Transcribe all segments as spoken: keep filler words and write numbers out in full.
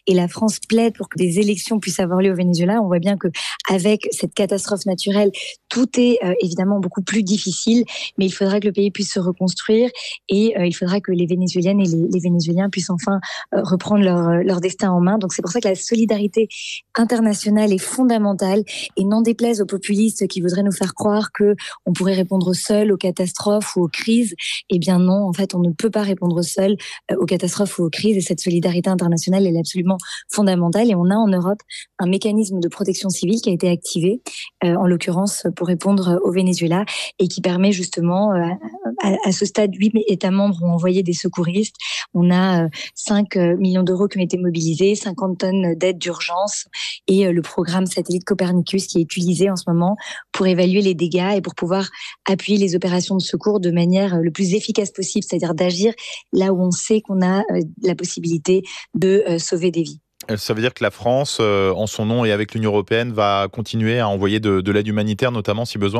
et la France plaide pour que des élections puissent avoir lieu au Venezuela. On voit bien que avec cette catastrophe naturelle, tout est euh, évidemment beaucoup plus difficile, mais il faudra que le pays puisse se reconstruire et euh, il faudra que les Vénézuéliennes et les, les Vénézuéliens puissent enfin euh, reprendre leur, leur destin en main. Donc c'est pour ça que la solidarité internationale est fondamentale et n'en déplaise aux populistes qui voudraient nous faire croire que on pourrait répondre seul aux catastrophes ou aux crises. Eh bien non, en fait, on ne peut pas répondre seul euh, aux catastrophes ou aux crises et cette solidarité internationale elle est absolument fondamentale et on a en Europe un mécanisme de protection civile qui a été activé, euh, en l'occurrence pour répondre au Venezuela et qui permet justement, euh, à, à ce stade, huit États membres ont envoyé des secouristes. On a euh, cinq millions d'euros qui ont été mobilisés, cinquante tonnes d'aide d'urgence et euh, le programme satellite Copernicus qui est utilisé en ce moment pour évaluer les dégâts et pour pouvoir appuyer les opérations de secours de manière le plus efficace possible, c'est-à-dire d'agir là où on sait qu'on a euh, la possibilité de euh, sauver des vies. Ça veut dire que la France, euh, en son nom et avec l'Union européenne, va continuer à envoyer de, de l'aide humanitaire, notamment si besoin ?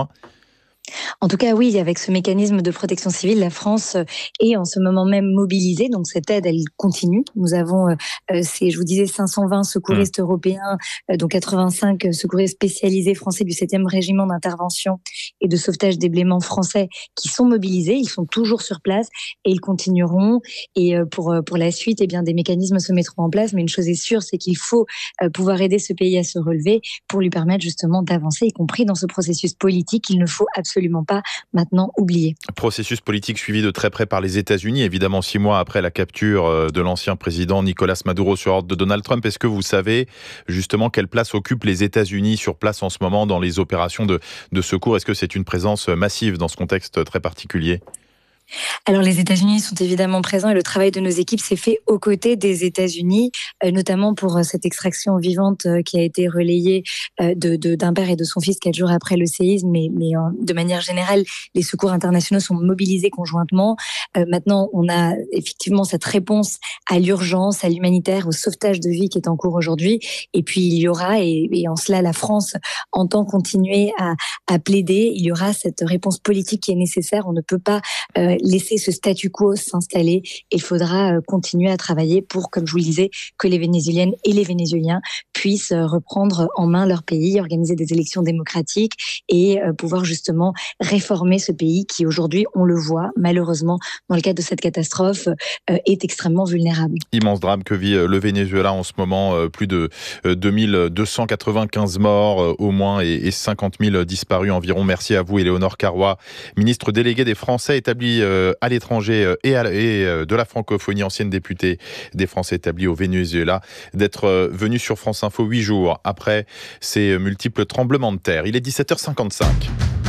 En tout cas, oui, avec ce mécanisme de protection civile, la France est en ce moment même mobilisée. Donc, cette aide, elle continue. Nous avons, euh, ces, je vous disais, cinq cent vingt secouristes mmh. européens, euh, dont quatre-vingt-cinq secouristes spécialisés français du septième régiment d'intervention et de sauvetage des blêments français qui sont mobilisés. Ils sont toujours sur place et ils continueront. Et euh, pour, pour la suite, eh bien, des mécanismes se mettront en place. Mais une chose est sûre, c'est qu'il faut euh, pouvoir aider ce pays à se relever pour lui permettre justement d'avancer, y compris dans ce processus politique qu'il ne faut absolument absolument pas maintenant oublié. Processus politique suivi de très près par les États-Unis, évidemment six mois après la capture de l'ancien président Nicolas Maduro sur ordre de Donald Trump. Est-ce que vous savez justement quelle place occupent les États-Unis sur place en ce moment dans les opérations de, de secours ? Est-ce que c'est une présence massive dans ce contexte très particulier ? Alors les États-Unis sont évidemment présents et le travail de nos équipes s'est fait aux côtés des États-Unis, euh, notamment pour euh, cette extraction vivante euh, qui a été relayée euh, de, de, d'un père et de son fils quatre jours après le séisme. Mais, mais euh, de manière générale, les secours internationaux sont mobilisés conjointement. Euh, maintenant, on a effectivement cette réponse à l'urgence, à l'humanitaire, au sauvetage de vie qui est en cours aujourd'hui. Et puis il y aura, et, et en cela la France entend continuer à, à plaider, il y aura cette réponse politique qui est nécessaire. On ne peut pas euh, laisser ce statu quo s'installer. Il faudra continuer à travailler pour, comme je vous le disais, que les Vénézuéliennes et les Vénézuéliens puissent reprendre en main leur pays, organiser des élections démocratiques et pouvoir justement réformer ce pays qui aujourd'hui, on le voit, malheureusement, dans le cadre de cette catastrophe, est extrêmement vulnérable. Immense drame que vit le Venezuela en ce moment, plus de deux mille deux cent quatre-vingt-quinze morts au moins et cinquante mille disparus environ. Merci à vous, Éléonore Carrois, ministre déléguée des Français établis à l'étranger et, à, et de la francophonie, ancienne députée des Français établis au Venezuela, d'être venue sur France Info huit jours après ces multiples tremblements de terre. Il est dix-sept heures cinquante-cinq.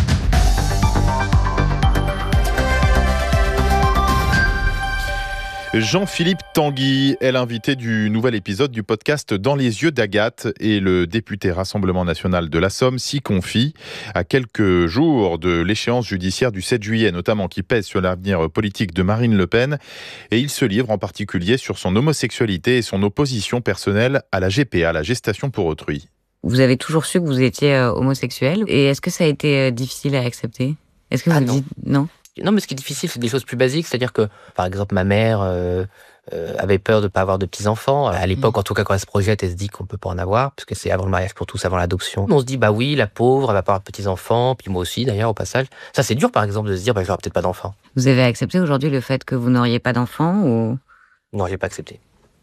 Jean-Philippe Tanguy est l'invité du nouvel épisode du podcast Dans les yeux d'Agathe et le député Rassemblement national de la Somme s'y confie à quelques jours de l'échéance judiciaire du sept juillet, notamment qui pèse sur l'avenir politique de Marine Le Pen. Et il se livre en particulier sur son homosexualité et son opposition personnelle à la G P A, la gestation pour autrui. Vous avez toujours su que vous étiez euh, homosexuel et est-ce que ça a été euh, difficile à accepter ? Est-ce que vous ah, avez non. dit non ? Non, mais ce qui est difficile, c'est des choses plus basiques. C'est-à-dire que, par exemple, ma mère euh, euh, avait peur de ne pas avoir de petits-enfants. À l'époque, mmh. en tout cas, quand elle se projette, elle se dit qu'on ne peut pas en avoir, parce que c'est avant le mariage pour tous, avant l'adoption. On se dit, bah oui, la pauvre, elle va pas avoir de petits-enfants, puis moi aussi, d'ailleurs, au passage. Ça, c'est dur, par exemple, de se dire, bah, j'aurai peut-être pas d'enfants. Vous avez accepté aujourd'hui le fait que vous n'auriez pas d'enfants ou... Non, j'ai pas accepté.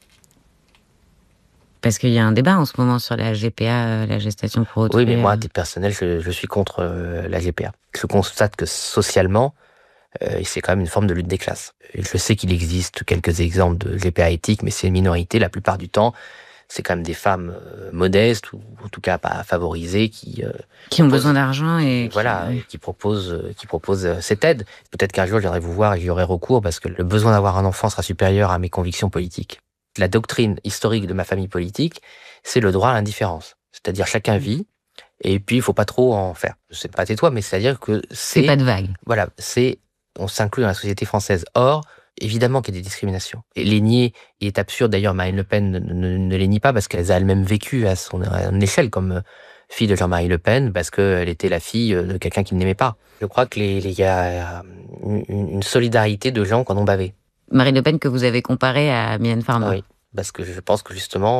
Parce qu'il y a un débat en ce moment sur la G P A, la gestation pour autrui. Oui, mais moi, à titre personnel, je, je suis contre euh, la G P A. Je constate que socialement, Euh, c'est quand même une forme de lutte des classes. Et je sais qu'il existe quelques exemples de G P A éthique, mais c'est une minorité. La plupart du temps, c'est quand même des femmes euh, modestes, ou en tout cas pas favorisées, qui... Euh, qui ont proposent, besoin d'argent et... Qui, voilà, euh... et qui proposent, euh, qui proposent euh, cette aide. Peut-être qu'un jour, je viendrai vous voir et j'y aurai recours, parce que le besoin d'avoir un enfant sera supérieur à mes convictions politiques. La doctrine historique de ma famille politique, c'est le droit à l'indifférence. C'est-à-dire chacun vit, et puis il faut pas trop en faire. C'est pas tais-toi, mais c'est-à-dire que c'est... C'est pas de vague. Voilà, c'est... On s'inclut dans la société française. Or, évidemment qu'il y a des discriminations. Et les nier, il est absurde, d'ailleurs, Marine Le Pen ne, ne, ne les nie pas, parce qu'elle a elle-même vécu à son, à son échelle comme fille de Jean-Marie Le Pen, parce qu'elle était la fille de quelqu'un qui ne l'aimait pas. Je crois qu'il y a une, une solidarité de gens qui en ont bavé. Marine Le Pen que vous avez comparée à Mylène Farmer. Oui, parce que je pense que justement,